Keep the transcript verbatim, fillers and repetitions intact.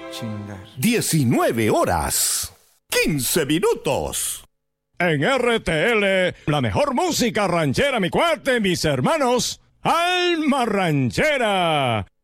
Chingar. diecinueve horas, quince minutos. En R T L, la mejor música ranchera, mi cuate, mis hermanos. Alma Ranchera.